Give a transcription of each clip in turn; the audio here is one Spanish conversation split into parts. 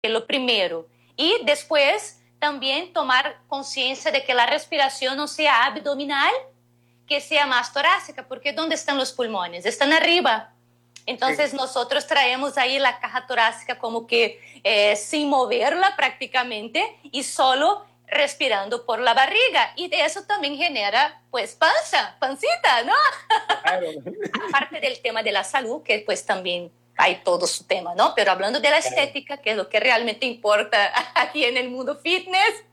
que es lo primero. Y después también tomar conciencia de que la respiración no sea abdominal, que sea más torácica, porque ¿dónde están los pulmones? Están arriba. Sí. Entonces nosotros traemos ahí la caja torácica como que sin moverla prácticamente y solo respirando por la barriga. Y de eso también genera pues panza, pancita, ¿no? Claro. Aparte del tema de la salud, que pues también hay todo su tema, ¿no? Pero hablando de la Claro. estética, que es lo que realmente importa aquí en el mundo fitness,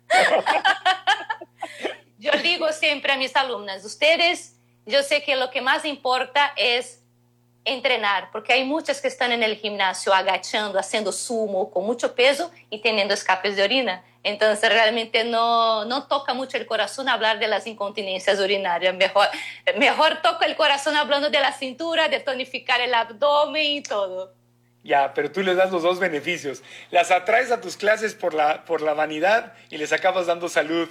yo digo siempre a mis alumnas, ustedes, yo sé que lo que más importa es entrenar, porque hay muchas que están en el gimnasio agachando, haciendo sumo con mucho peso y teniendo escapes de orina. Entonces realmente no toca mucho el corazón hablar de las incontinencias urinarias. Mejor toca el corazón hablando de la cintura, de tonificar el abdomen y todo. Ya, pero tú les das los dos beneficios. Las atraes a tus clases por la vanidad y les acabas dando salud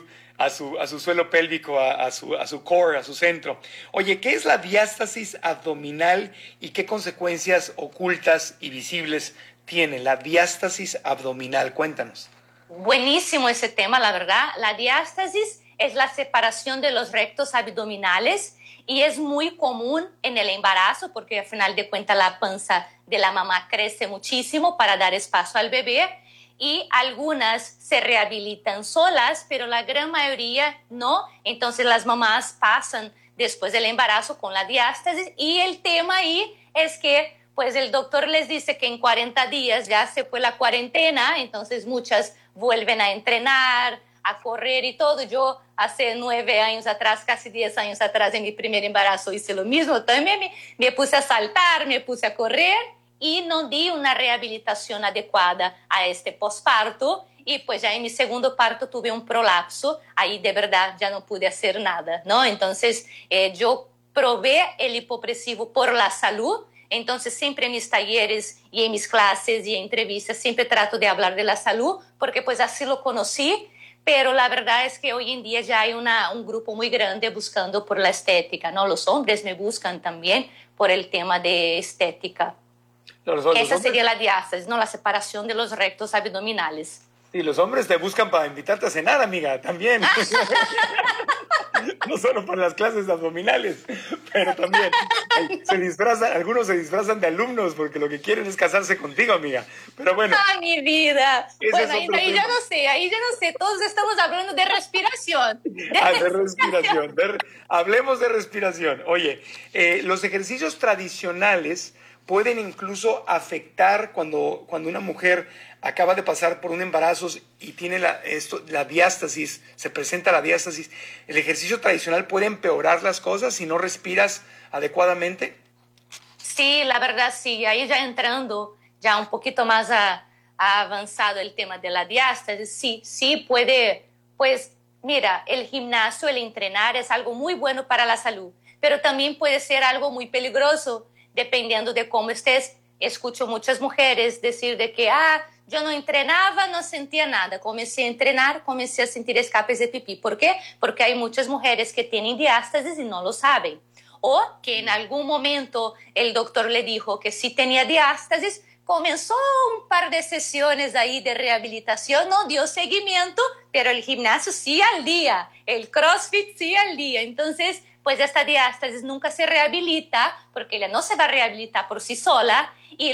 a su suelo pélvico, a su core, a su centro. Oye, ¿qué es la diástasis abdominal y qué consecuencias ocultas y visibles tiene la diástasis abdominal? Cuéntanos. Buenísimo ese tema, la verdad. La diástasis es la separación de los rectos abdominales y es muy común en el embarazo porque al final de cuentas la panza de la mamá crece muchísimo para dar espacio al bebé y algunas se rehabilitan solas, pero la gran mayoría no. Entonces las mamás pasan después del embarazo con la diástasis y el tema ahí es que pues el doctor les dice que en 40 días ya se fue la cuarentena, entonces muchas vuelven a entrenar, a correr y todo. Yo hace 9 años atrás, casi 10 años atrás, en mi primer embarazo hice lo mismo. También me puse a saltar, me puse a correr y no di una rehabilitación adecuada a este posparto. Y pues ya en mi segundo parto tuve un prolapso, ahí de verdad ya no pude hacer nada, ¿no? Entonces yo probé el hipopresivo por la salud. Entonces, siempre en mis talleres y en mis clases y entrevistas, siempre trato de hablar de la salud, porque pues así lo conocí, pero la verdad es que hoy en día ya hay un grupo muy grande buscando por la estética, ¿no? Los hombres me buscan también por el tema de estética, que Los esa hombres, sería la diástasis, ¿no? La separación de los rectos abdominales. sí, los hombres te buscan para invitarte a cenar, amiga, también. No solo para las clases abdominales, pero también se disfrazan, algunos se disfrazan de alumnos porque lo que quieren es casarse contigo, amiga. Pero bueno, ¡Ah, mi vida! ese Bueno, es otro ahí ya tema. no sé, ahí ya no sé, todos estamos hablando de respiración, de Ah, de respiración. respiración. Hablemos de respiración. Oye, los ejercicios tradicionales pueden incluso afectar cuando una mujer acaba de pasar por un embarazo y tiene la diástasis, se presenta la diástasis. ¿El ejercicio tradicional puede empeorar las cosas si no respiras adecuadamente? Sí, la verdad sí, ahí ya entrando ya un poquito más a avanzado el tema de la diástasis, sí, sí puede, pues mira, el gimnasio, el entrenar es algo muy bueno para la salud, pero también puede ser algo muy peligroso dependiendo de cómo estés. Escucho muchas mujeres decir de que, yo no entrenaba, no sentía nada. Comencé a entrenar, comencé a sentir escapes de pipí. ¿Por qué? Porque hay muchas mujeres que tienen diástasis y no lo saben o que en algún momento el doctor le dijo que sí tenía diástasis, comenzó un par de sesiones ahí de rehabilitación, no dio seguimiento, pero el gimnasio sí al día, el CrossFit sí al día. Entonces, pues esta diástasis nunca se rehabilita porque ella no se va a rehabilitar por sí sola y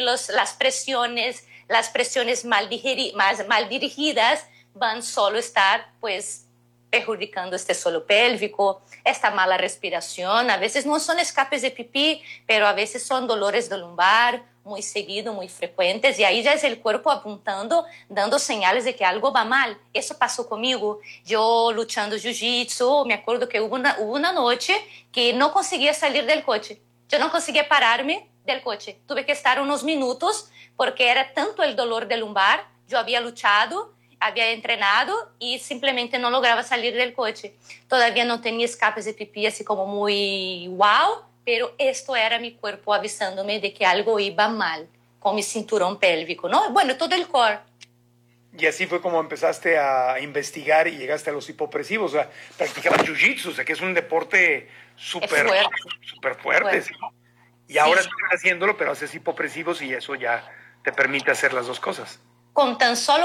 las presiones mal dirigidas van solo a estar pues perjudicando este suelo pélvico, esta mala respiración. A veces no son escapes de pipí, pero a veces son dolores de lumbar muy seguidos, muy frecuentes, y ahí ya es el cuerpo apuntando, dando señales de que algo va mal. Eso pasó conmigo. Yo luchando jiu-jitsu, me acuerdo que hubo una noche que no conseguía salir del coche. Yo no conseguía pararme del coche. Tuve que estar unos minutos porque era tanto el dolor de lumbar. Yo había luchado, había entrenado y simplemente no lograba salir del coche. Todavía no tenía escapes de pipí así como muy wow, pero esto era mi cuerpo avisándome de que algo iba mal con mi cinturón pélvico, ¿no? Bueno, todo el core. Y así fue como empezaste a investigar y llegaste a los hipopresivos. O sea, practicabas jiu-jitsu, o sea, que es un deporte Es súper, fuerte, súper fuerte, fuerte. ¿sí? Y ahora Sí, estás haciéndolo, pero haces hipopresivos y eso ya te permite hacer las dos cosas. con tan solo